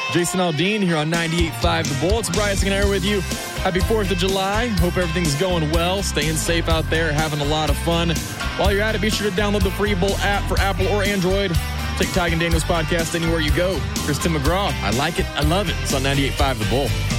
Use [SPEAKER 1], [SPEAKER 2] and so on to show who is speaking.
[SPEAKER 1] Jason Aldean here on 98.5 The Bull. It's Bryce Ganair with you. Happy 4th of July. Hope everything's going well. Staying safe out there. Having a lot of fun. While you're at it, be sure to download the free Bull app for Apple or Android. Take Tig and Daniel's podcast anywhere you go. Chris Tim McGraw. I like it. I love it. It's on 98.5 The Bull.